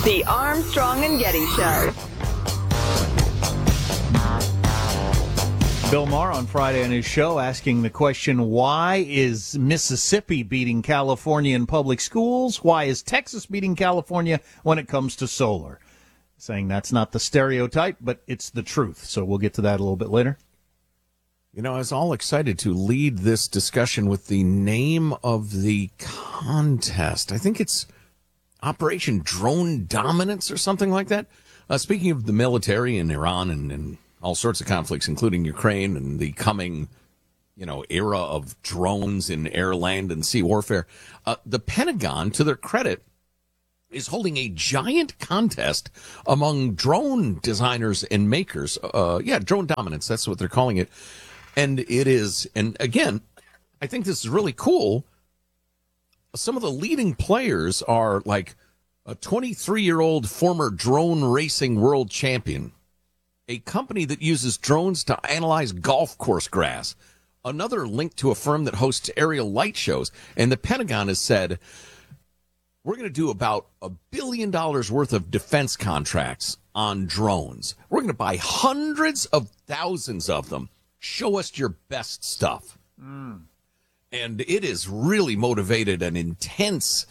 The Armstrong and Getty Show. Bill Maher on Friday on his show asking the question, why is Mississippi beating California in public schools? Why is Texas beating California when it comes to solar? Saying that's not the stereotype, but it's the truth. So we'll get to that a little bit later. You know, I was all excited to lead this discussion with the name of the contest. I think it's Operation Drone Dominance or something like that. Speaking of the military in Iran and all sorts of conflicts, including Ukraine and the coming, era of drones in air, land, and sea warfare, the Pentagon, to their credit, is holding a giant contest among drone designers and makers. Drone dominance, that's what they're calling it. And it is, and again, I think this is really cool. Some of the leading players are like a 23-year-old former drone racing world champion, a company that uses drones to analyze golf course grass, another linked to a firm that hosts aerial light shows, and the Pentagon has said, we're going to do about $1 billion worth of defense contracts on drones. We're going to buy hundreds of thousands of them. Show us your best stuff. And it is really motivated an intense,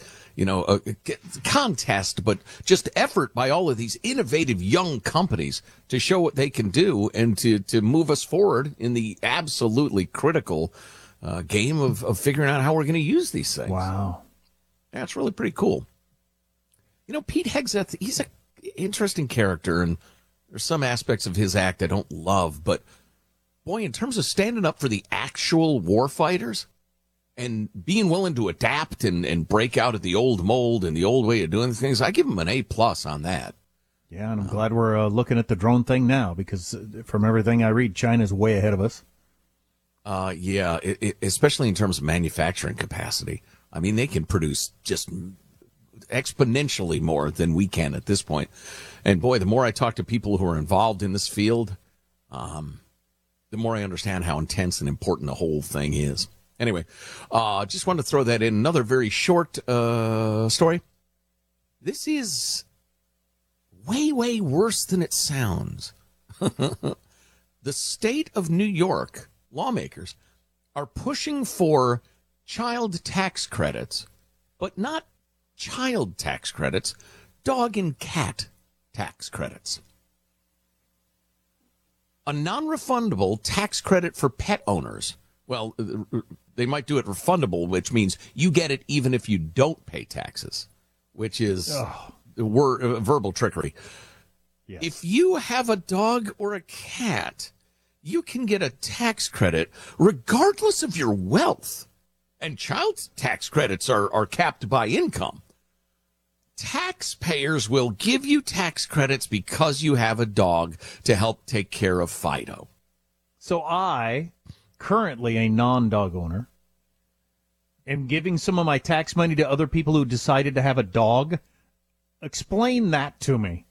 contest, but just effort by all of these innovative young companies to show what they can do and to move us forward in the absolutely critical game of figuring out how we're going to use these things. Wow. That's really pretty cool. Pete Hegseth, he's an interesting character, and there's some aspects of his act I don't love, but boy, in terms of standing up for the actual warfighters and being willing to adapt and break out of the old mold and the old way of doing things, I give him an A+ on that. Yeah, and I'm glad we're looking at the drone thing now, because from everything I read, China's way ahead of us. Especially in terms of manufacturing capacity. I mean, they can produce just exponentially more than we can at this point. And boy, the more I talk to people who are involved in this field, the more I understand how intense and important the whole thing is. Anyway, just wanted to throw that in. Another very short story. This is way, way worse than it sounds. The state of New York lawmakers are pushing for child tax credits, but not child tax credits, dog and cat tax credits. A non-refundable tax credit for pet owners. Well, they might do it refundable, which means you get it even if you don't pay taxes, which is verbal trickery. Yes. If you have a dog or a cat, you can get a tax credit regardless of your wealth. And child tax credits are capped by income. Taxpayers will give you tax credits because you have a dog to help take care of Fido. So I, currently a non-dog owner, am giving some of my tax money to other people who decided to have a dog. Explain that to me.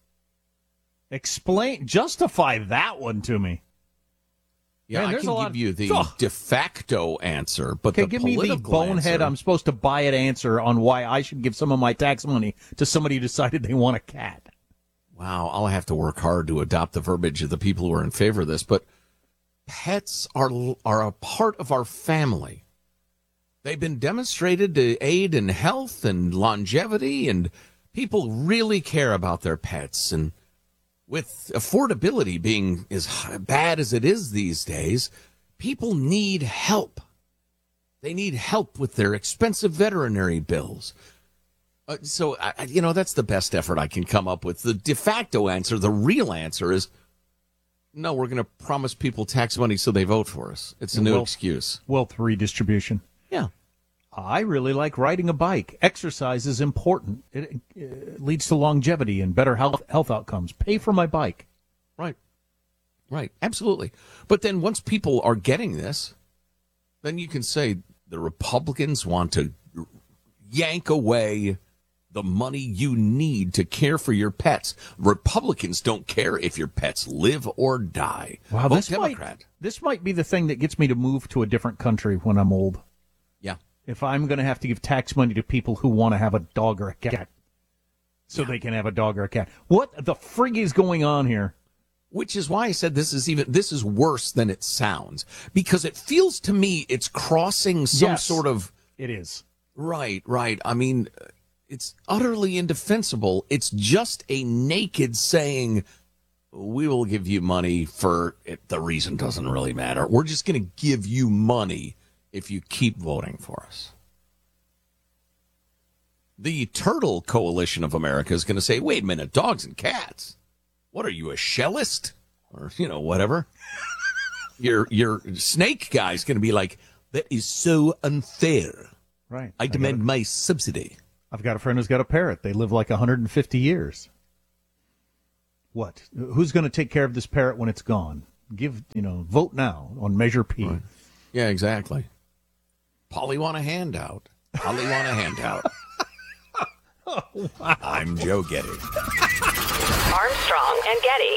Justify that one to me. Yeah, Man, I can give you the de facto answer, but okay, the give me political the bonehead answer, I'm supposed to buy it answer on why I should give some of my tax money to somebody who decided they want a cat. Wow, I'll have to work hard to adopt the verbiage of the people who are in favor of this, but pets are a part of our family. They've been demonstrated to aid in health and longevity, and people really care about their pets. And with affordability being as bad as it is these days, people need help. They need help with their expensive veterinary bills. So that's the best effort I can come up with. The de facto answer, the real answer is, no, we're going to promise people tax money so they vote for us. It's a new excuse. Wealth redistribution. Yeah. I really like riding a bike. Exercise is important. It leads to longevity and better health outcomes. Pay for my bike. Right. Absolutely. But then once people are getting this, then you can say the Republicans want to yank away the money you need to care for your pets. Republicans don't care if your pets live or die. Wow, Vote Democrat. This might be the thing that gets me to move to a different country when I'm old. Yeah. If I'm going to have to give tax money to people who want to have a dog or a cat. so they can have a dog or a cat. What the frig is going on here? Which is why I said this is worse than it sounds, because it feels to me it's crossing some sort of. It is. Right. I mean, it's utterly indefensible. It's just a naked saying, we will give you money for it. The reason doesn't really matter. We're just going to give you money if you keep voting for us. The Turtle Coalition of America is going to say, wait a minute, dogs and cats. What are you, a shellist? Or, whatever. Your snake guy's going to be like, that is so unfair. Right. I demand my subsidy. I've got a friend who's got a parrot. They live like 150 years. What? Who's going to take care of this parrot when it's gone? Vote now on Measure P. Right. Yeah, exactly. Polly want a handout. Polly want a handout. Oh, wow. I'm Joe Getty. Armstrong and Getty.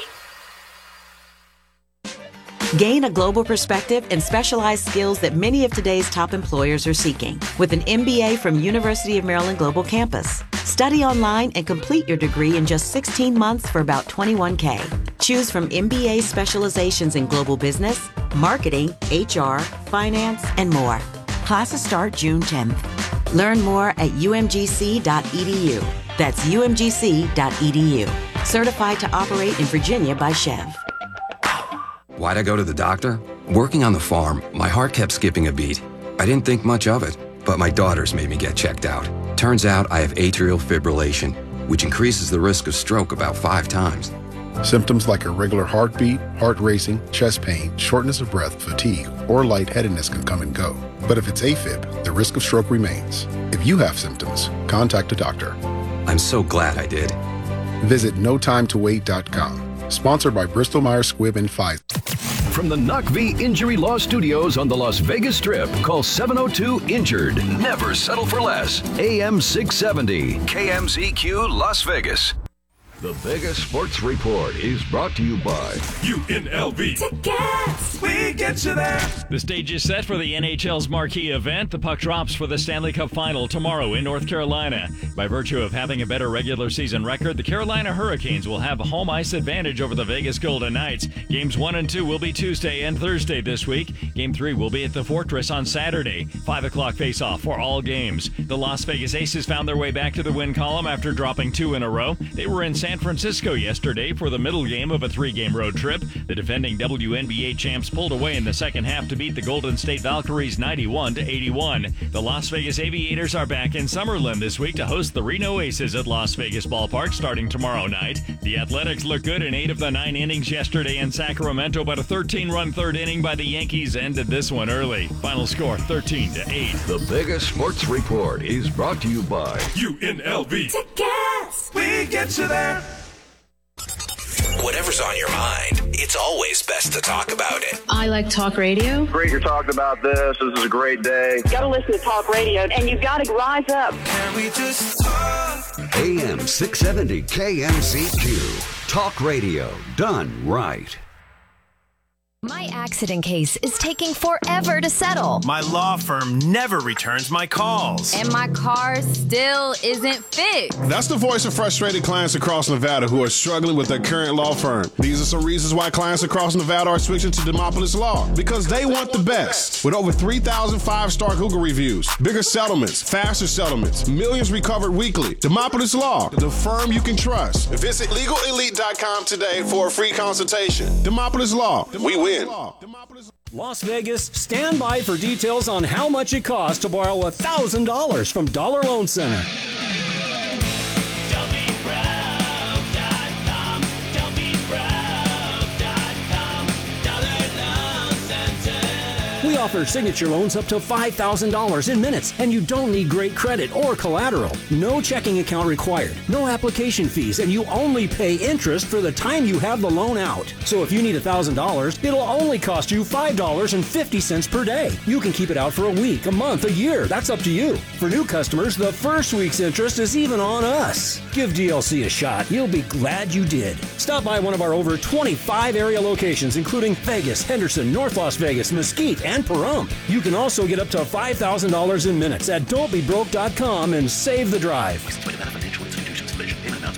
Gain a global perspective and specialized skills that many of today's top employers are seeking with an MBA from University of Maryland Global Campus. Study online and complete your degree in just 16 months for about $21K. Choose from MBA specializations in global business, marketing, HR, finance, and more. Classes start June 10th. Learn more at umgc.edu. That's umgc.edu. Certified to operate in Virginia by Chev. Why'd I go to the doctor? Working on the farm, my heart kept skipping a beat. I didn't think much of it, but my daughters made me get checked out. Turns out I have atrial fibrillation, which increases the risk of stroke about 5 times. Symptoms like irregular heartbeat, heart racing, chest pain, shortness of breath, fatigue, or lightheadedness can come and go. But if it's AFib, the risk of stroke remains. If you have symptoms, contact a doctor. I'm so glad I did. Visit notimetowait.com. Sponsored by Bristol Myers Squibb and Pfizer. From the Knock V Injury Law Studios on the Las Vegas Strip, call 702-INJURED. Never settle for less. AM 670, KMZQ Las Vegas. The Vegas Sports Report is brought to you by UNLV. Tickets! We get you there. The stage is set for the NHL's marquee event. The puck drops for the Stanley Cup Final tomorrow in North Carolina. By virtue of having a better regular season record, the Carolina Hurricanes will have a home ice advantage over the Vegas Golden Knights. Games 1 and 2 will be Tuesday and Thursday this week. Game 3 will be at the Fortress on Saturday. 5 o'clock face-off for all games. The Las Vegas Aces found their way back to the win column after dropping 2 in a row. They were in San Francisco yesterday for the middle game of a 3-game road trip. The defending WNBA champs pulled away in the second half to beat the Golden State Valkyries 91-81. The Las Vegas Aviators are back in Summerlin this week to host the Reno Aces at Las Vegas Ballpark starting tomorrow night. The Athletics looked good in 8 of the 9 innings yesterday in Sacramento, but a 13-run third inning by the Yankees ended this one early. Final score 13-8. The Vegas Sports Report is brought to you by UNLV. Tickets! We get you there. Whatever's on your mind, it's always best to talk about it. I like talk radio. Great you're talking about this. This is a great day. You gotta listen to talk radio, and you've got to rise up. Can we just talk? AM 670 KMZQ. Talk radio done right. My accident case is taking forever to settle. My law firm never returns my calls. And my car still isn't fixed. That's the voice of frustrated clients across Nevada who are struggling with their current law firm. These are some reasons why clients across Nevada are switching to Demopolis Law. Because they want the best. With over 3,000 5-star Google reviews, bigger settlements, faster settlements, millions recovered weekly. Demopolis Law, the firm you can trust. Visit LegalElite.com today for a free consultation. Demopolis Law, we win. Las Vegas, stand by for details on how much it costs to borrow $1,000 from Dollar Loan Center. We offer signature loans up to $5,000 in minutes, and you don't need great credit or collateral. No checking account required, no application fees, and you only pay interest for the time you have the loan out. So if you need $1,000, it'll only cost you $5.50 per day. You can keep it out for a week, a month, a year. That's up to you. For new customers, the first week's interest is even on us. Give DLC a shot. You'll be glad you did. Stop by one of our over 25 area locations, including Vegas, Henderson, North Las Vegas, Mesquite, and Pahrump. You can also get up to $5,000 in minutes at don'tbebroke.com and save the drive.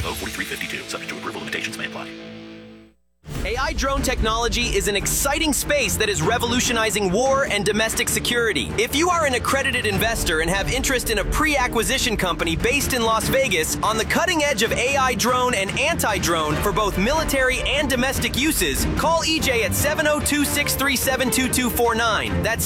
IO 4352. Subject to approval, limitations may apply. AI drone technology is an exciting space that is revolutionizing war and domestic security. If you are an accredited investor and have interest in a pre-acquisition company based in Las Vegas on the cutting edge of AI drone and anti-drone for both military and domestic uses, call EJ at 702-637-2249. That's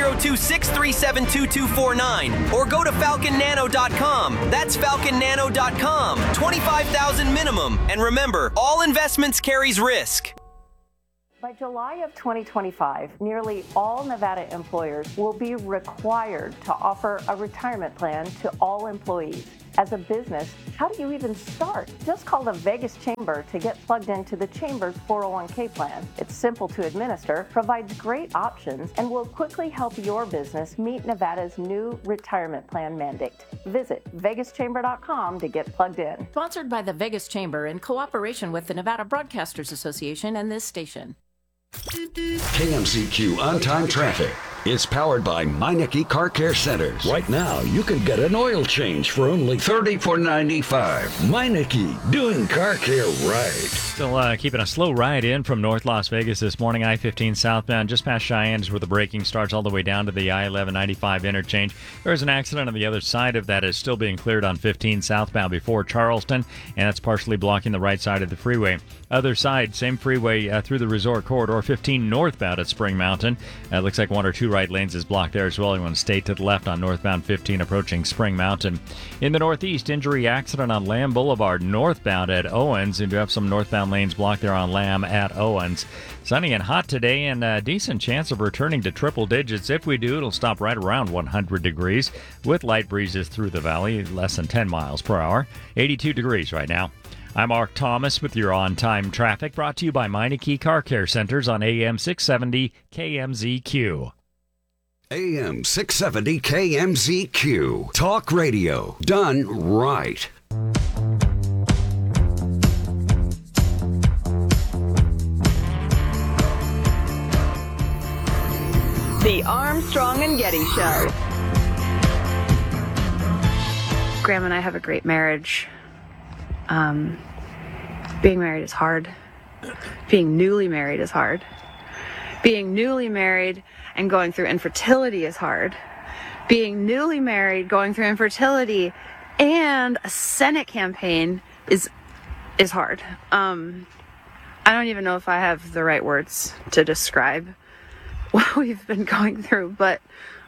702-637-2249. Or go to falconnano.com. That's falconnano.com. $25,000 minimum. And remember, all investments carries risk. By July of 2025, nearly all Nevada employers will be required to offer a retirement plan to all employees. As a business, how do you even start? Just call the Vegas Chamber to get plugged into the Chamber's 401k plan. It's simple to administer, provides great options, and will quickly help your business meet Nevada's new retirement plan mandate. Visit vegaschamber.com to get plugged in. Sponsored by the Vegas Chamber in cooperation with the Nevada Broadcasters Association and this station. KMZQ on-time traffic. It's powered by Meineke Car Care Centers. Right now, you can get an oil change for only $34.95. Meineke, doing car care right. Still keeping a slow ride in from North Las Vegas this morning. I-15 southbound, just past Cheyenne is where the braking starts all the way down to the I-11-95 interchange. There is an accident on the other side of that. Is still being cleared on 15 southbound before Charleston, and that's partially blocking the right side of the freeway. Other side, same freeway through the resort corridor, 15 northbound at Spring Mountain. Looks like one or two right lanes is blocked there as well. You want to stay to the left on northbound 15 approaching Spring Mountain. In the northeast, injury accident on Lamb Boulevard northbound at Owens. And you have some northbound lanes blocked there on Lamb at Owens. Sunny and hot today, and a decent chance of returning to triple digits. If we do, it'll stop right around 100 degrees with light breezes through the valley, less than 10 miles per hour. 82 degrees right now. I'm Mark Thomas with your on-time traffic, brought to you by Meineke Car Care Centers on AM 670 KMZQ. AM 670 KMZQ. Talk radio done right. The Armstrong and Getty Show. Graham and I have a great marriage. Being married is hard. Being newly married is hard. Being newly married and going through infertility is hard. Being newly married, going through infertility, and a Senate campaign is hard. I don't even know if I have the right words to describe what we've been going through, but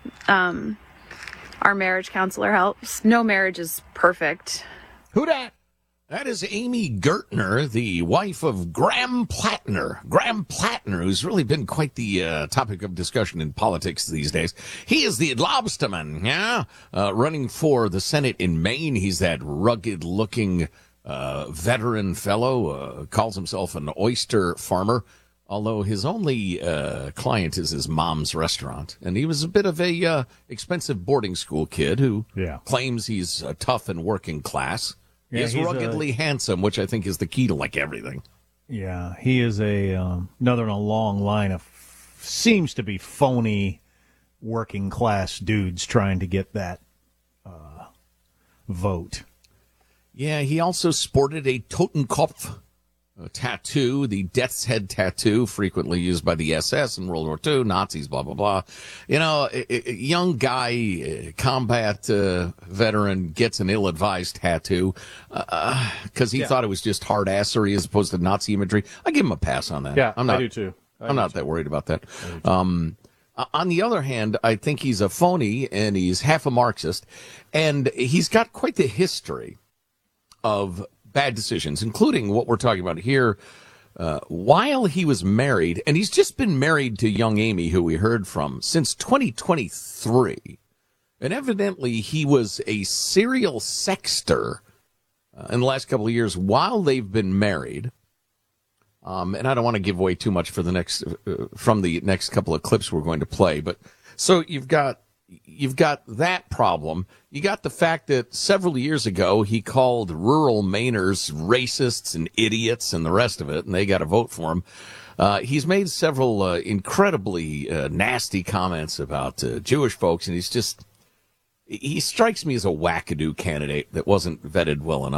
our marriage counselor helps. No marriage is perfect. Who dat? That is Amy Gertner, the wife of Graham Plattner. Graham Plattner, who's really been quite the topic of discussion in politics these days. He is the lobsterman, running for the Senate in Maine. He's that rugged-looking veteran fellow, calls himself an oyster farmer, although his only client is his mom's restaurant. And he was a bit of a expensive boarding school kid who claims he's tough and working class. Yeah, he's ruggedly handsome, which I think is the key to like everything. Yeah, he is another in a long line of seems to be phony working class dudes trying to get that vote. Yeah, he also sported a Totenkopf tattoo, the death's head tattoo, frequently used by the SS in World War II, Nazis, blah, blah, blah. You know, a young guy, combat veteran, gets an ill-advised tattoo because he thought it was just hard assery as opposed to Nazi imagery. I give him a pass on that. Yeah, I do too. I'm not that worried about that. On the other hand, I think he's a phony and he's half a Marxist, and he's got quite the history of bad decisions, including what we're talking about here, while he was married, and he's just been married to young Amy, who we heard from, since 2023. And evidently he was a serial sexter in the last couple of years while they've been married. And I don't want to give away too much for the next from the next couple of clips we're going to play, but so you've got that problem. You got the fact that several years ago he called rural Mainers racists and idiots and the rest of it, and they got to vote for him. He's made several incredibly nasty comments about Jewish folks, and he strikes me as a wackadoo candidate that wasn't vetted well enough.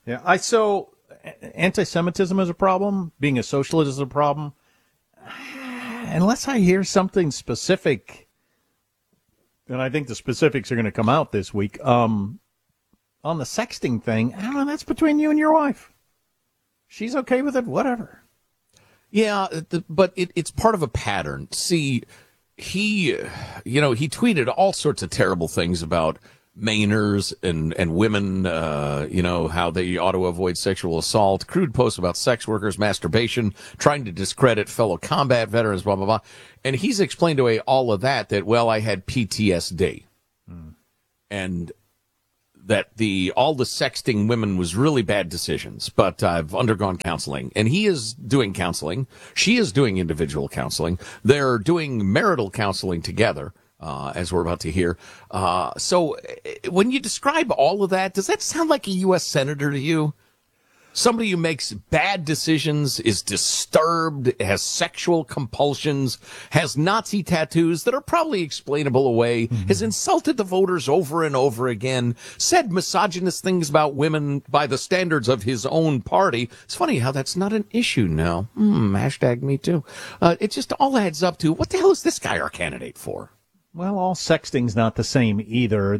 Yeah, so anti-Semitism is a problem. Being a socialist is a problem. Unless I hear something specific, and I think the specifics are going to come out this week, on the sexting thing, I don't know, that's between you and your wife. She's okay with it, whatever. Yeah, but it's part of a pattern. See, he tweeted all sorts of terrible things about Mainers and women, how they ought to avoid sexual assault, crude posts about sex workers, masturbation, trying to discredit fellow combat veterans, blah, blah, blah. And he's explained away all of that, well, I had PTSD. And that all the sexting women was really bad decisions, but I've undergone counseling. And he is doing counseling. She is doing individual counseling. They're doing marital counseling together. As we're about to hear. So when you describe all of that, does that sound like a U.S. senator to you? Somebody who makes bad decisions, is disturbed, has sexual compulsions, has Nazi tattoos that are probably explainable away, has insulted the voters over and over again, said misogynist things about women by the standards of his own party. It's funny how that's not an issue now. Hashtag me too. It just all adds up to, what the hell is this guy our candidate for? Well, all sexting's not the same either.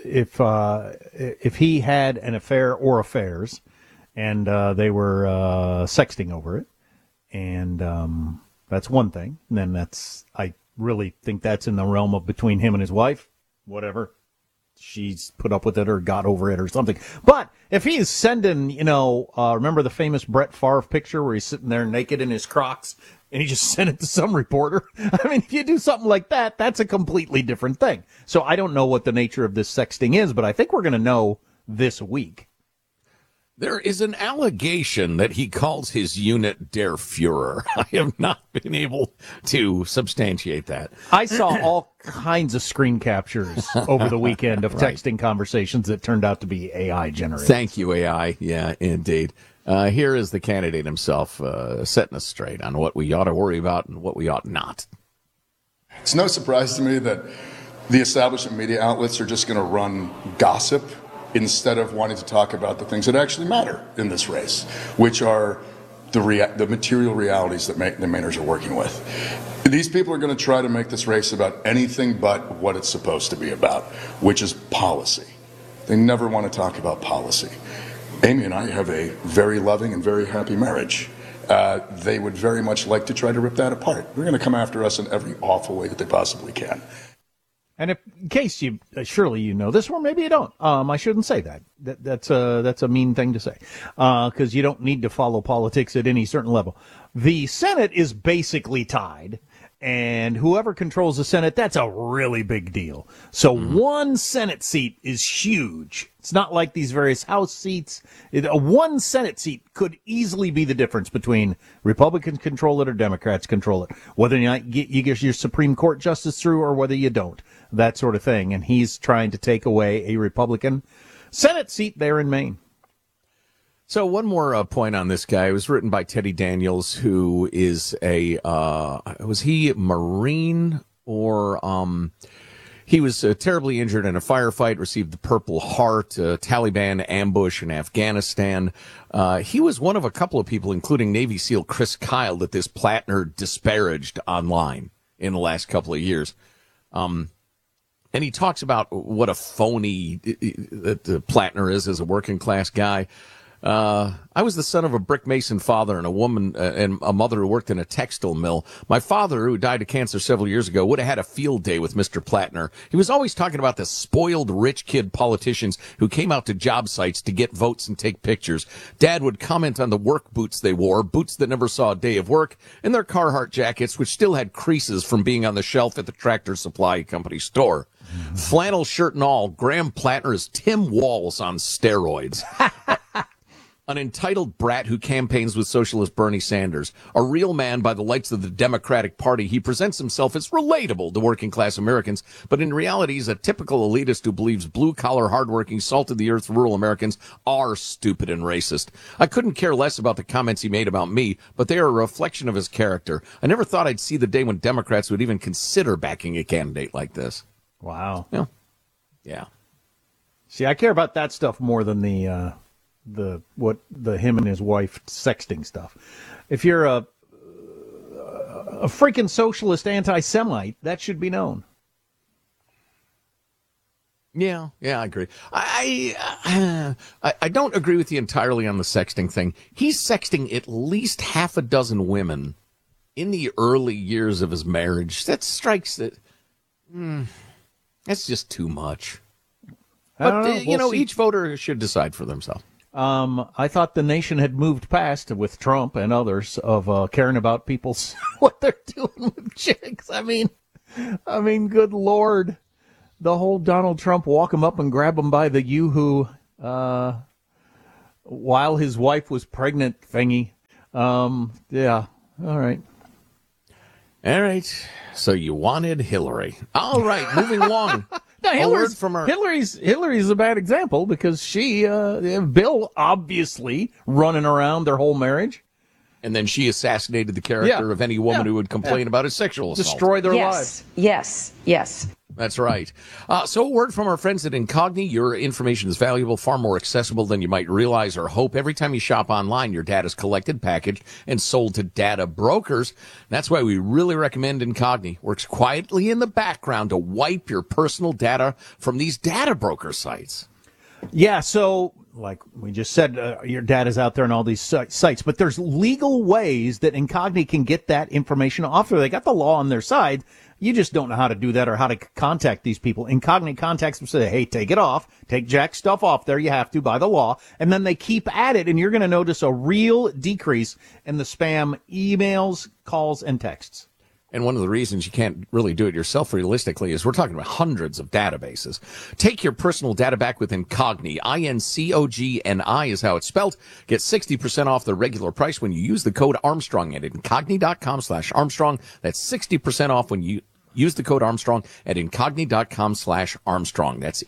If he had an affair or affairs, and they were sexting over it, and that's one thing. And then I really think that's in the realm of between him and his wife. Whatever, she's put up with it or got over it or something. But if he is sending, remember the famous Brett Favre picture where he's sitting there naked in his Crocs? And he just sent it to some reporter. I mean, if you do something like that, that's a completely different thing. So I don't know what the nature of this sexting is, but I think we're going to know this week. There is an allegation that he calls his unit Der Fuhrer. I have not been able to substantiate that. I saw all kinds of screen captures over the weekend of texting conversations that turned out to be AI generated. Thank you, AI. Yeah, indeed. Here is the candidate himself setting us straight on what we ought to worry about and what we ought not. It's no surprise to me that the establishment media outlets are just going to run gossip instead of wanting to talk about the things that actually matter in this race, which are the material realities that the Mainers are working with. These people are going to try to make this race about anything but what it's supposed to be about, which is policy. They never want to talk about policy. Amy and I have a very loving and very happy marriage. They would very much like to try to rip that apart. They're going to come after us in every awful way that they possibly can. And in case you, surely you know this, or maybe you don't. I shouldn't say that. That's a mean thing to say, because you don't need to follow politics at any certain level. The Senate is basically tied, and whoever controls the Senate, that's a really big deal. So one Senate seat is huge. It's not like these various House seats. One Senate seat could easily be the difference between Republicans control it or Democrats control it. Whether you get your Supreme Court justice through or whether you don't. That sort of thing. And he's trying to take away a Republican Senate seat there in Maine. So one more point on this guy. It was written by Teddy Daniels, who is was he Marine or he was terribly injured in a firefight, received the Purple Heart, Taliban ambush in Afghanistan. He was one of a couple of people, including Navy SEAL Chris Kyle, that this Plattner disparaged online in the last couple of years. And he talks about what a phony that Plattner is as a working class guy. I was the son of a brick mason father and a woman and a mother who worked in a textile mill. My father, who died of cancer several years ago, would have had a field day with Mr. Plattner. He was always talking about the spoiled rich kid politicians who came out to job sites to get votes and take pictures. Dad would comment on the work boots they wore, boots that never saw a day of work, and their Carhartt jackets, which still had creases from being on the shelf at the Tractor Supply Company store. Flannel shirt and all, Graham Plattner is Tim Walz on steroids. An entitled brat who campaigns with socialist Bernie Sanders. A real man by the lights of the Democratic Party, he presents himself as relatable to working-class Americans, but in reality he's a typical elitist who believes blue-collar, hardworking, salt-of-the-earth rural Americans are stupid and racist. I couldn't care less about the comments he made about me, but they are a reflection of his character. I never thought I'd see the day when Democrats would even consider backing a candidate like this. Wow. Yeah. See, I care about that stuff more than the the him and his wife sexting stuff. If you're a freaking socialist anti-Semite, that should be known. Yeah, I agree. I don't agree with you entirely on the sexting thing. He's sexting at least half a dozen women in the early years of his marriage. That strikes that. That's just too much. But, each voter should decide for themselves. I thought the nation had moved past, with Trump and others, of caring about people's what they're doing with chicks. I mean, good Lord. The whole Donald Trump walk him up and grab him by the yoo-hoo while his wife was pregnant thingy. Yeah, all right. All right. So you wanted Hillary. All right, moving along. No, Hillary's a bad example because Bill obviously running around their whole marriage. And then she assassinated the character of any woman who would complain about his sexual assault. Destroy their lives. Yes. That's right. So a word from our friends at Incogni. Your information is valuable, far more accessible than you might realize or hope. Every time you shop online, your data is collected, packaged, and sold to data brokers. That's why we really recommend Incogni. Works quietly in the background to wipe your personal data from these data broker sites. Yeah, so like we just said, your data's out there on all these sites, but there's legal ways that Incogni can get that information off there. They got the law on their side. You just don't know how to do that or how to contact these people. Incogni contacts them and say, hey, take it off. Take Jack's stuff off there. You have to by the law. And then they keep at it, and you're going to notice a real decrease in the spam emails, calls, and texts. And one of the reasons you can't really do it yourself realistically is we're talking about hundreds of databases. Take your personal data back with Incogni. Incogni is how it's spelled. Get 60% off the regular price when you use the code Armstrong at incogni.com/Armstrong. That's 60% off when you use the code Armstrong at incogni.com/Armstrong. That's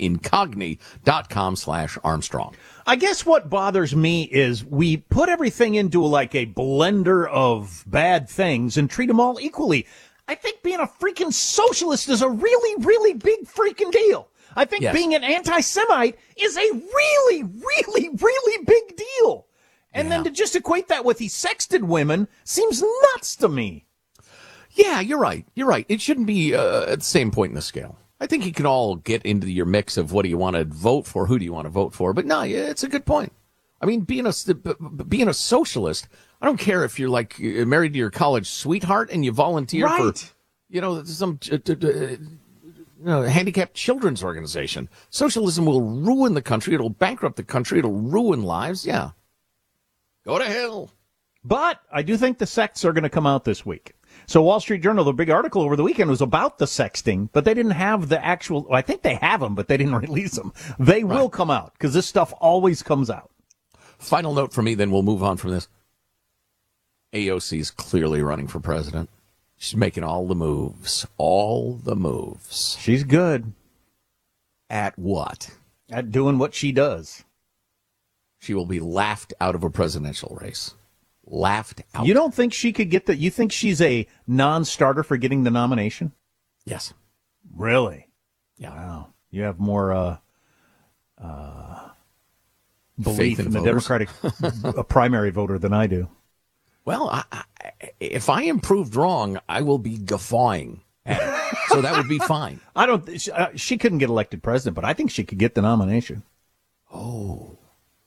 incogni.com/Armstrong. I guess what bothers me is we put everything into like a blender of bad things and treat them all equally. I think being a freaking socialist is a really, really big freaking deal. I think being an anti-Semite is a really, really, really big deal. And then to just equate that with he sexted women seems nuts to me. Yeah, you're right. It shouldn't be at the same point in the scale. I think you can all get into your mix of what do you want to vote for, who do you want to vote for. But no, it's a good point. I mean, being a socialist, I don't care if you're like married to your college sweetheart and you volunteer for, some handicapped children's organization. Socialism will ruin the country. It'll bankrupt the country. It'll ruin lives. Yeah. Go to hell. But I do think the sects are going to come out this week. So Wall Street Journal, the big article over the weekend was about the sexting, but they didn't have the actual, I think they have them, but they didn't release them. They will come out because this stuff always comes out. Final note for me, then we'll move on from this. AOC is clearly running for president. She's making all the moves. She's good. At what? At doing what she does. She will be laughed out of a presidential race. Laughed out. You don't think she could get that? You think she's a non-starter for getting the nomination? Yes. Really? Yeah. Wow. You have more belief in the Democratic primary voter than I do. Well, if I am proved wrong, I will be guffawing at it. So that would be fine. I don't. She couldn't get elected president, but I think she could get the nomination. Oh.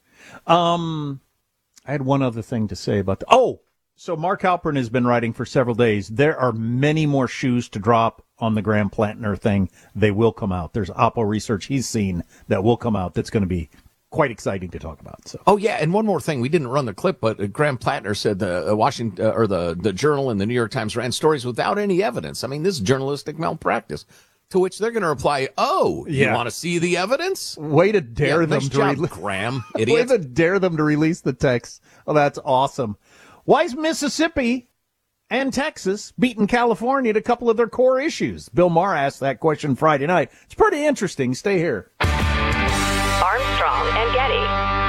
I had one other thing to say about so Mark Halperin has been writing for several days. There are many more shoes to drop on the Graham Plantner thing. They will come out. There's Oppo research he's seen that will come out that's going to be quite exciting to talk about. So. Oh, yeah, and one more thing. We didn't run the clip, but Graham Plantner said the Washington or the Journal and the New York Times ran stories without any evidence. I mean, this is journalistic malpractice. To which they're going to reply, you want to see the evidence? Way to dare them to release. Graham, idiot. Way to dare them to release the text. Oh, that's awesome. Why is Mississippi and Texas beating California at a couple of their core issues? Bill Maher asked that question Friday night. It's pretty interesting. Stay here. Armstrong and Getty.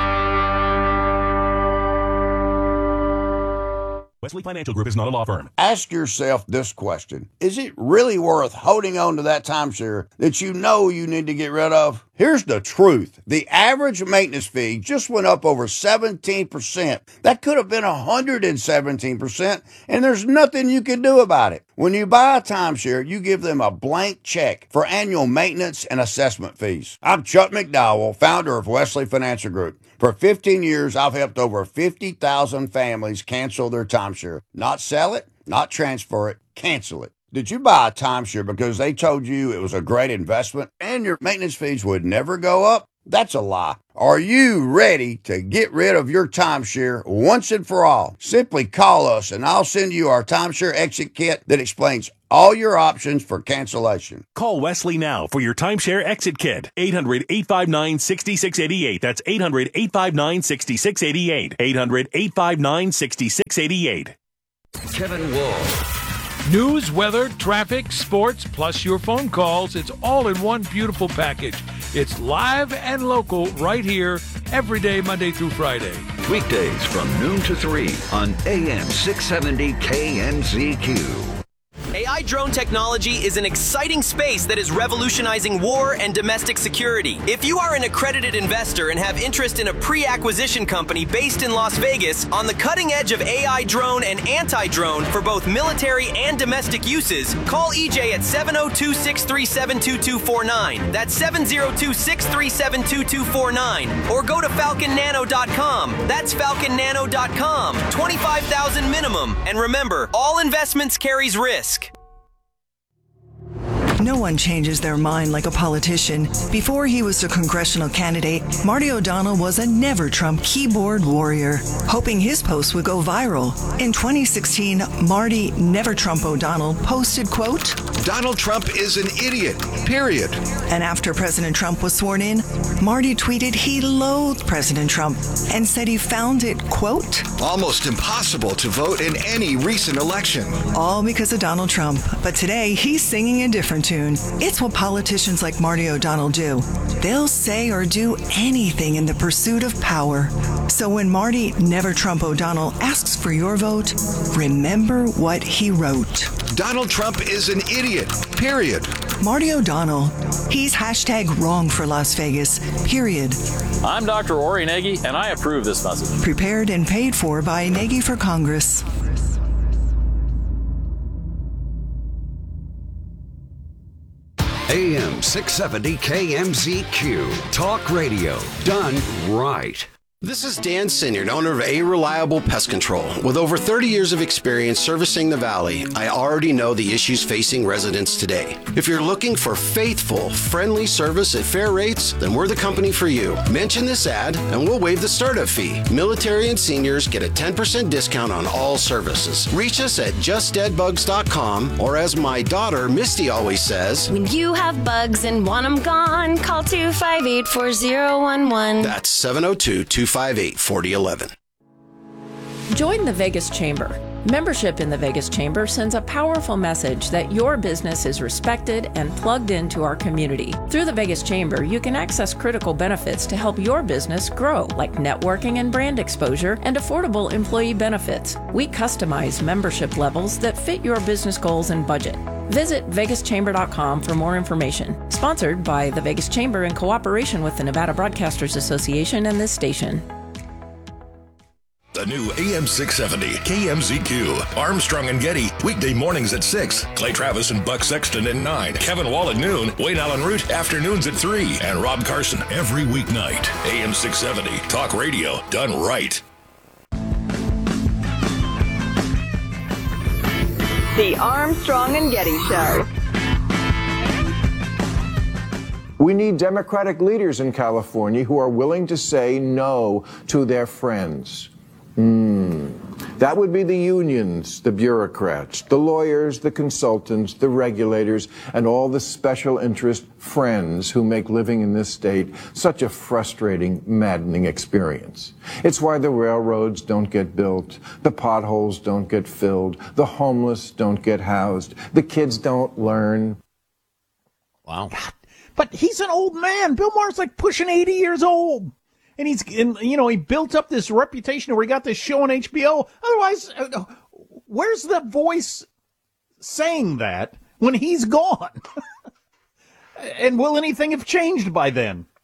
Wesley Financial Group is not a law firm. Ask yourself this question. Is it really worth holding on to that timeshare that you know you need to get rid of? Here's the truth. The average maintenance fee just went up over 17%. That could have been 117%, and there's nothing you can do about it. When you buy a timeshare, you give them a blank check for annual maintenance and assessment fees. I'm Chuck McDowell, founder of Wesley Financial Group. For 15 years, I've helped over 50,000 families cancel their timeshare. Not sell it, not transfer it, cancel it. Did you buy a timeshare because they told you it was a great investment and your maintenance fees would never go up? That's a lie. Are you ready to get rid of your timeshare once and for all? Simply call us and I'll send you our timeshare exit kit that explains all your options for cancellation. Call Wesley now for your timeshare exit kit. 800-859-6688. That's 800-859-6688. 800-859-6688. Kevin Wall. News, weather, traffic, sports, plus your phone calls. It's all in one beautiful package. It's live and local right here every day, Monday through Friday. Weekdays from noon to 3 on AM 670 KMZQ. AI drone technology is an exciting space that is revolutionizing war and domestic security. If you are an accredited investor and have interest in a pre-acquisition company based in Las Vegas on the cutting edge of AI drone and anti-drone for both military and domestic uses, call EJ at 702-637-2249. That's 702-637-2249. Or go to falconnano.com. That's falconnano.com. $25,000 minimum. And remember, all investments carries risk. No one changes their mind like a politician. Before he was a congressional candidate, Marty O'Donnell was a never-Trump keyboard warrior, hoping his post would go viral. In 2016, Marty Never Trump O'Donnell posted, quote, Donald Trump is an idiot, period. And after President Trump was sworn in, Marty tweeted he loathed President Trump and said he found it, quote, almost impossible to vote in any recent election. All because of Donald Trump. But today, he's singing a different tune. It's what politicians like Marty O'Donnell do. They'll say or do anything in the pursuit of power. So when Marty Never Trump O'Donnell asks for your vote, remember what he wrote. Donald Trump is an idiot, period. Marty O'Donnell. He's #wrong for Las Vegas, period. I'm Dr. Ori Nagy, and I approve this message. Prepared and paid for by Nagy for Congress. AM 670 KMZQ. Talk radio done right. This is Dan Sinyard, owner of A Reliable Pest Control. With over 30 years of experience servicing the Valley, I already know the issues facing residents today. If you're looking for faithful, friendly service at fair rates, then we're the company for you. Mention this ad and we'll waive the startup fee. Military and seniors get a 10% discount on all services. Reach us at justdeadbugs.com, or as my daughter Misty always says, when you have bugs and want them gone, call 258-4011. That's 702-258-4011. Join the Vegas Chamber. Membership in the Vegas Chamber sends a powerful message that your business is respected and plugged into our community. Through the Vegas Chamber, you can access critical benefits to help your business grow, like networking and brand exposure and affordable employee benefits. We customize membership levels that fit your business goals and budget. Visit vegaschamber.com for more information. Sponsored by the Vegas Chamber in cooperation with the Nevada Broadcasters Association and this station. The new AM 670 KMZQ. Armstrong and Getty. Weekday mornings at 6. Clay Travis and Buck Sexton at 9. Kevin Wall at noon. Wayne Allen Root afternoons at 3. And Rob Carson every weeknight. AM 670. Talk radio done right. The Armstrong and Getty Show. We need Democratic leaders in California who are willing to say no to their friends. That would be the unions, the bureaucrats, the lawyers, the consultants, the regulators, and all the special interest friends who make living in this state such a frustrating, maddening experience. It's why the railroads don't get built, the potholes don't get filled, the homeless don't get housed, the kids don't learn. Wow. God, but he's an old man. Bill Maher's like pushing 80 years old. And he built up this reputation where he got this show on HBO. Otherwise, where's the voice saying that when he's gone? And will anything have changed by then?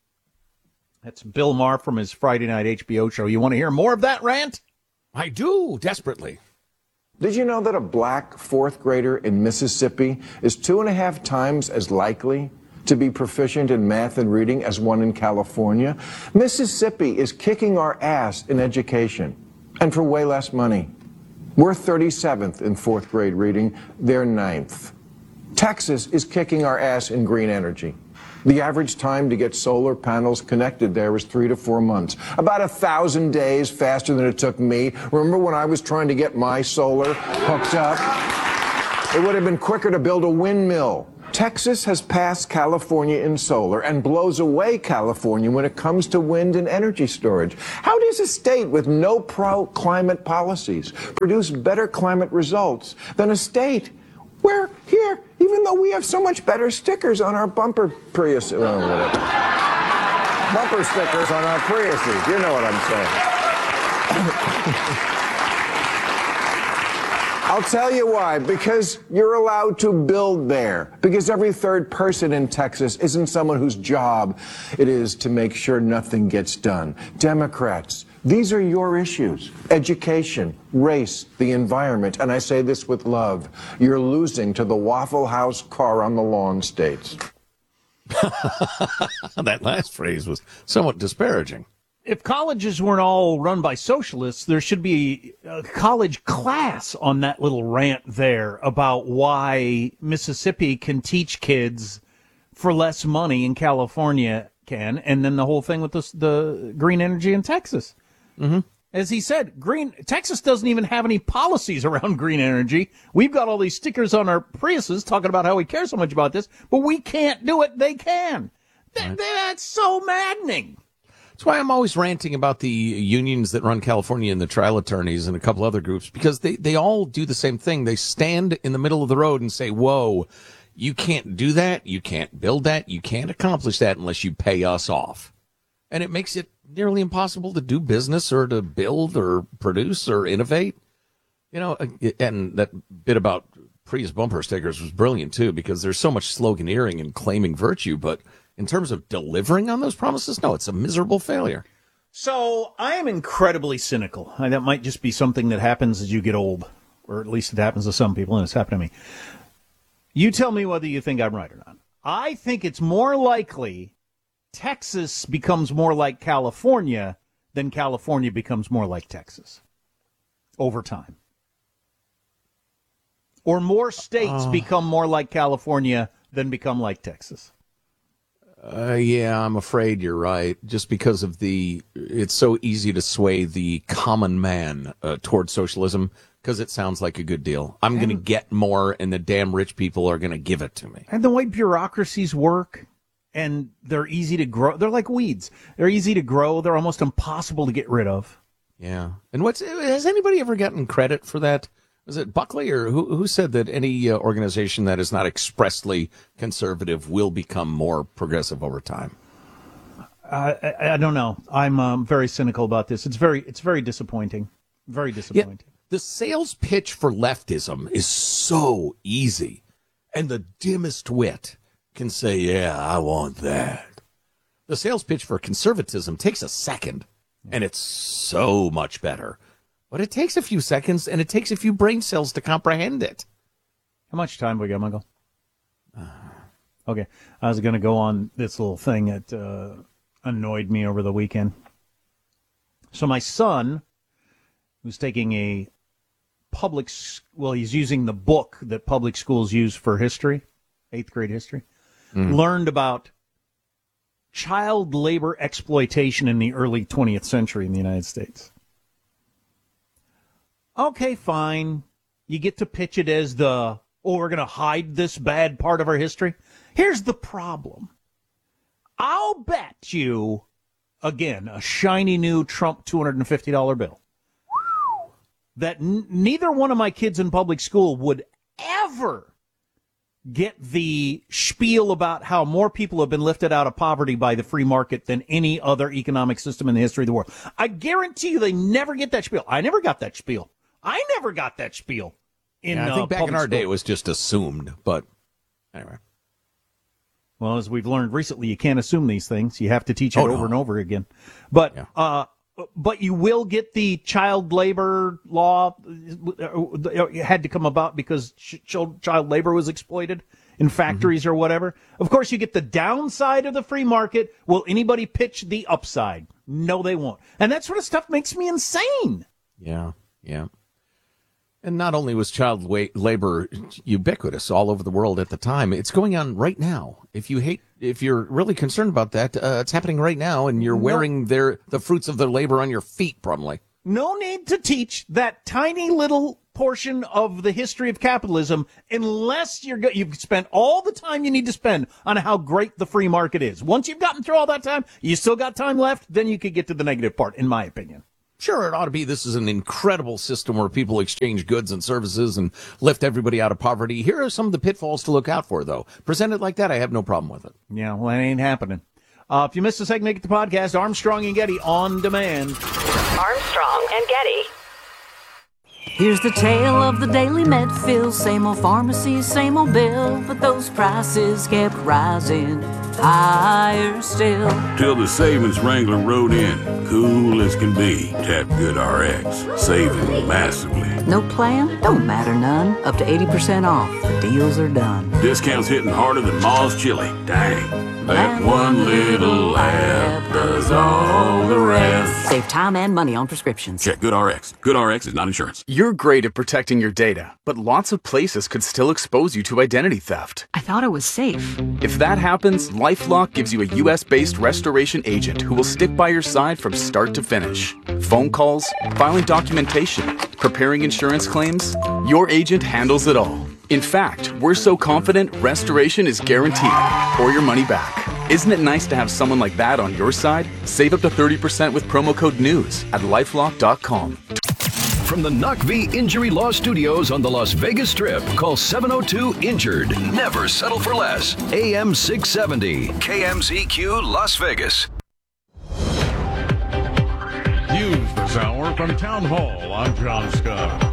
That's Bill Maher from his Friday night HBO show. You want to hear more of that rant? I do, desperately. Did you know that a black fourth grader in Mississippi is 2.5 times as likely to be proficient in math and reading as one in California? Mississippi is kicking our ass in education, and for way less money. We're 37th in fourth grade reading, they're 9th. Texas is kicking our ass in green energy. The average time to get solar panels connected there is 3 to 4 months. About 1,000 days faster than it took me. Remember when I was trying to get my solar hooked up? It would have been quicker to build a windmill. Texas has passed California in solar and blows away California when it comes to wind and energy storage. How does a state with no pro-climate policies produce better climate results than a state where here, even though we have so much better stickers on our bumper Prius, bumper stickers on our Priuses, you know what I'm saying. I'll tell you why. Because you're allowed to build there. Because every third person in Texas isn't someone whose job it is to make sure nothing gets done. Democrats, these are your issues. Education, race, the environment. And I say this with love. You're losing to the Waffle House car on the lawn states. That last phrase was somewhat disparaging. If colleges weren't all run by socialists, there should be a college class on that little rant there about why Mississippi can teach kids for less money and California can, and then the whole thing with the green energy in Texas. Mm-hmm. As he said, Texas doesn't even have any policies around green energy. We've got all these stickers on our Priuses talking about how we care so much about this, but we can't do it. They can. That's so maddening. That's why I'm always ranting about the unions that run California and the trial attorneys and a couple other groups, because they all do the same thing. They stand in the middle of the road and say, whoa, you can't do that. You can't build that. You can't accomplish that unless you pay us off. And it makes it nearly impossible to do business or to build or produce or innovate. You know, and that bit about Prius bumper stickers was brilliant, too, because there's so much sloganeering and claiming virtue, but in terms of delivering on those promises, no, it's a miserable failure. So I am incredibly cynical. That might just be something that happens as you get old, or at least it happens to some people, and it's happened to me. You tell me whether you think I'm right or not. I think it's more likely Texas becomes more like California than California becomes more like Texas over time. Or more states become more like California than become like Texas. Yeah, I'm afraid you're right. Just because of it's so easy to sway the common man toward socialism because it sounds like a good deal. I'm going to get more, and the damn rich people are going to give it to me. And the way bureaucracies work, and they're easy to grow. They're like weeds. They're easy to grow. They're almost impossible to get rid of. Yeah. And has anybody ever gotten credit for that? Was it Buckley or who said that any organization that is not expressly conservative will become more progressive over time? I don't know. I'm very cynical about this. It's very disappointing. Very disappointing. Yeah, the sales pitch for leftism is so easy, and the dimmest wit can say, "Yeah, I want that." The sales pitch for conservatism takes a second, and it's so much better. But it takes a few seconds, and it takes a few brain cells to comprehend it. How much time we got, Michael? Okay. I was going to go on this little thing that annoyed me over the weekend. So my son, who's taking he's using the book that public schools use for history, 8th grade history, learned about child labor exploitation in the early 20th century in the United States. Okay, fine. You get to pitch it as we're going to hide this bad part of our history. Here's the problem. I'll bet you, again, a shiny new Trump $250 bill, that neither one of my kids in public school would ever get the spiel about how more people have been lifted out of poverty by the free market than any other economic system in the history of the world. I guarantee you they never get that spiel. I never got that spiel. I think back in our day it was just assumed, but anyway. Well, as we've learned recently, you can't assume these things. You have to teach it over and over again. But you will get the child labor law had to come about because child labor was exploited in factories or whatever. Of course, you get the downside of the free market. Will anybody pitch the upside? No, they won't. And that sort of stuff makes me insane. Yeah. And not only was child labor ubiquitous all over the world at the time, it's going on right now. If you're really concerned about that, it's happening right now, and you're wearing the fruits of their labor on your feet, probably. No need to teach that tiny little portion of the history of capitalism unless you've spent all the time you need to spend on how great the free market is. Once you've gotten through all that time, you still got time left, then you could get to the negative part, in my opinion. Sure, it ought to be. This is an incredible system where people exchange goods and services and lift everybody out of poverty. Here are some of the pitfalls to look out for, though. Presented like that, I have no problem with it. Yeah, well, that ain't happening. If you missed a segment, get the podcast, Armstrong and Getty on demand. Armstrong and Getty. Here's the tale of the daily Medfill. Same old pharmacy, same old bill, but those prices kept rising higher still. Till the savings wrangler rode in, cool as can be. Tap GoodRx, saving massively. No plan? Don't matter none. Up to 80% off. The deals are done. Discounts hitting harder than Ma's chili. Dang. That one little app does all the rest. Save time and money on prescriptions. Check GoodRx. GoodRx is not insurance. You're great at protecting your data, but lots of places could still expose you to identity theft. I thought it was safe. If that happens, LifeLock gives you a U.S.-based restoration agent who will stick by your side from start to finish. Phone calls, filing documentation, preparing insurance claims, your agent handles it all. In fact, we're so confident restoration is guaranteed or your money back. Isn't it nice to have someone like that on your side? Save up to 30% with promo code NEWS at LifeLock.com. From the Knock V Injury Law Studios on the Las Vegas Strip, call 702-INJURED. Never settle for less. AM 670, KMZQ Las Vegas. News this hour from Town Hall. I'm John Scott.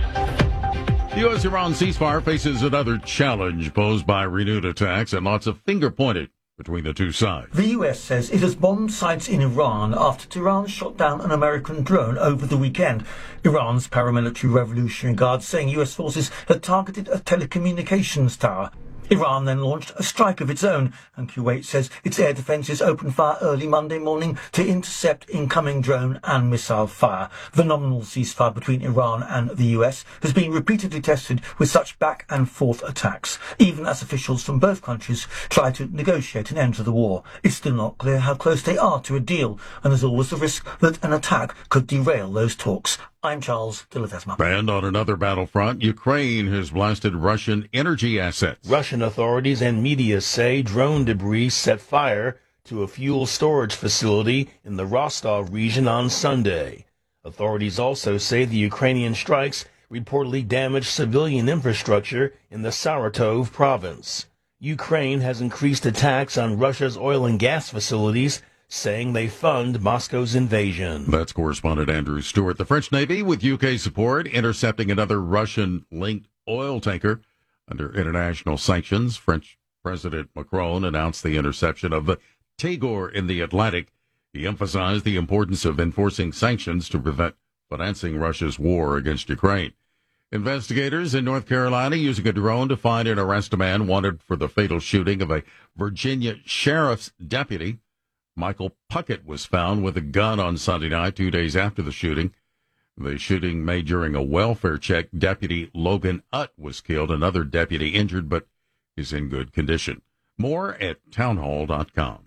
The U.S.-Iran ceasefire faces another challenge posed by renewed attacks and lots of finger-pointing between the two sides. The U.S. says it has bombed sites in Iran after Tehran shot down an American drone over the weekend. Iran's paramilitary Revolutionary Guard saying U.S. forces had targeted a telecommunications tower. Iran then launched a strike of its own, and Kuwait says its air defences opened fire early Monday morning to intercept incoming drone and missile fire. The nominal ceasefire between Iran and the US has been repeatedly tested with such back and forth attacks, even as officials from both countries try to negotiate an end to the war. It's still not clear how close they are to a deal, and there's always the risk that an attack could derail those talks. I'm Charles de Ledesma. And on another battlefront, Ukraine has blasted Russian energy assets. Russian authorities and media say drone debris set fire to a fuel storage facility in the Rostov region on Sunday. Authorities also say the Ukrainian strikes reportedly damaged civilian infrastructure in the Saratov province. Ukraine has increased attacks on Russia's oil and gas facilities, saying they fund Moscow's invasion. That's correspondent Andrew Stewart. The French Navy, with UK support, intercepting another Russian-linked oil tanker under international sanctions. French President Macron announced the interception of the Tagore in the Atlantic. He emphasized the importance of enforcing sanctions to prevent financing Russia's war against Ukraine. Investigators in North Carolina using a drone to find and arrest a man wanted for the fatal shooting of a Virginia sheriff's deputy. Michael Puckett was found with a gun on Sunday night, 2 days after the shooting. The shooting made during a welfare check. Deputy Logan Utt was killed. Another deputy injured, but is in good condition. More at townhall.com.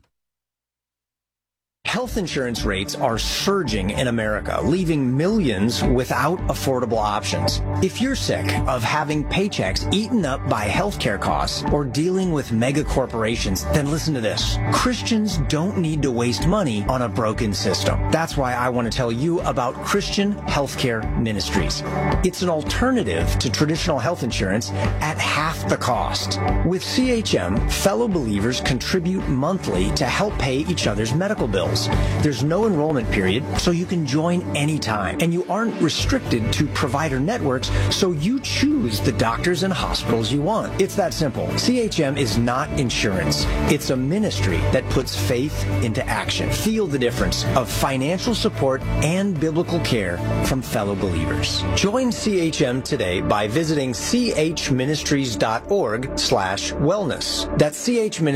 Health insurance rates are surging in America, leaving millions without affordable options. If you're sick of having paychecks eaten up by healthcare costs or dealing with mega corporations, then listen to this. Christians don't need to waste money on a broken system. That's why I want to tell you about Christian Healthcare Ministries. It's an alternative to traditional health insurance at half the cost. With CHM, fellow believers contribute monthly to help pay each other's medical bills. Wellness. There's no enrollment period, so you can join anytime. And you aren't restricted to provider networks, so you choose the doctors and hospitals you want. It's that simple. CHM is not insurance. It's a ministry that puts faith into action. Feel the difference of financial support and biblical care from fellow believers. Join CHM today by visiting chministries.org/wellness. That's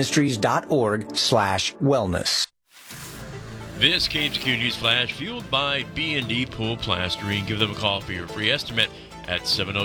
chministries.org/wellness. This KMZQ News Flash fueled by B&D Pool Plastering. Give them a call for your free estimate at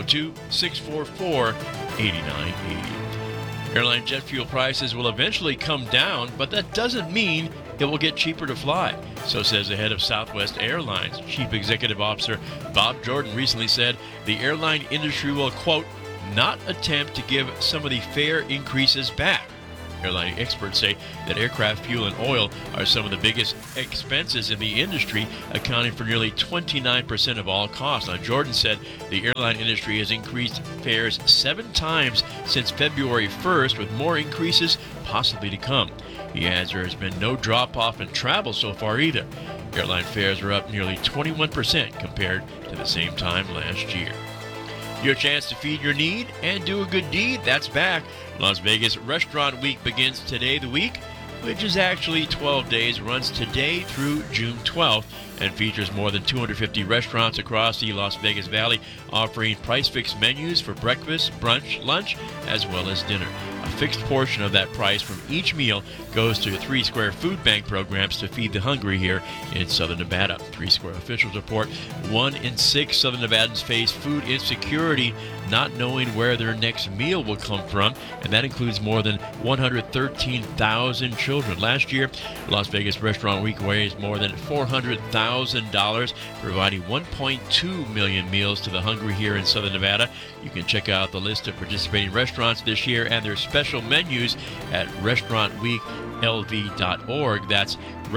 702-644-8980. Airline jet fuel prices will eventually come down, but that doesn't mean it will get cheaper to fly. So says the head of Southwest Airlines. Chief Executive Officer Bob Jordan recently said the airline industry will, quote, not attempt to give some of the fare increases back. Airline experts say that aircraft fuel and oil are some of the biggest expenses in the industry, accounting for nearly 29% of all costs. Now, Jordan said the airline industry has increased fares 7 times since February 1st, with more increases possibly to come. He adds there has been no drop-off in travel so far either. Airline fares are up nearly 21% compared to the same time last year. Your chance to feed your need and do a good deed, that's back. Las Vegas Restaurant Week begins today. The week, which is actually 12 days, runs today through June 12th and features more than 250 restaurants across the Las Vegas Valley, offering price-fixed menus for breakfast, brunch, lunch, as well as dinner. A fixed portion of that price from each meal goes to 3 Square food bank programs to feed the hungry here in Southern Nevada. 3 Square officials report 1 in 6 Southern Nevadans face food insecurity, not knowing where their next meal will come from, and that includes more than 113,000 children. Last year, Las Vegas Restaurant Week raised more than $400,000, providing 1.2 million meals to the hungry here in Southern Nevada. You can check out the list of participating restaurants this year and their special menus at restaurantweeklv.org. That's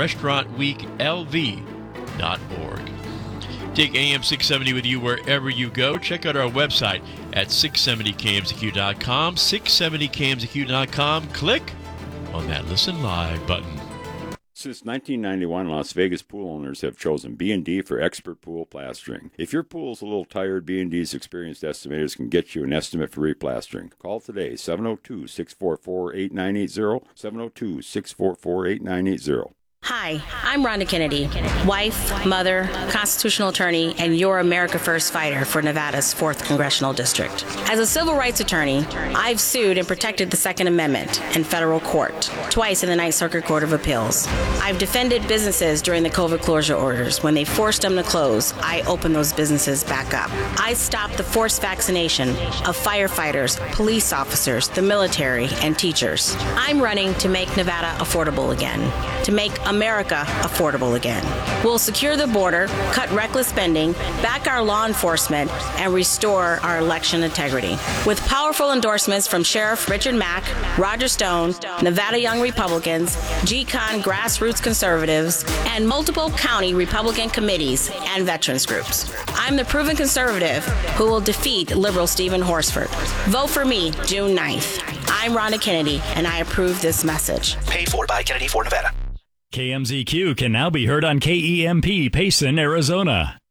restaurantweeklv.org. Take AM 670 with you wherever you go. Check out our website at 670kmzq.com, 670kmzq.com. Click on that Listen Live button. Since 1991, Las Vegas pool owners have chosen B&D for expert pool plastering. If your pool is a little tired, B&D's experienced estimators can get you an estimate for replastering. Call today, 702-644-8980, 702-644-8980. Hi, I'm Rhonda Kennedy, wife, mother, constitutional attorney, and your America First fighter for Nevada's 4th Congressional District. As a civil rights attorney, I've sued and protected the Second Amendment in federal court, twice in the Ninth Circuit Court of Appeals. I've defended businesses during the COVID closure orders. When they forced them to close, I opened those businesses back up. I stopped the forced vaccination of firefighters, police officers, the military, and teachers. I'm running to make Nevada affordable again, to make America affordable again. We'll secure the border, cut reckless spending, back our law enforcement, and restore our election integrity. With powerful endorsements from Sheriff Richard Mack, Roger Stone, Nevada Young Republicans, GCON Grassroots Conservatives, and multiple county Republican committees and veterans groups. I'm the proven conservative who will defeat liberal Stephen Horsford. Vote for me June 9th. I'm Rhonda Kennedy, and I approve this message. Paid for by Kennedy for Nevada. KMZQ can now be heard on KEMP, Payson, Arizona.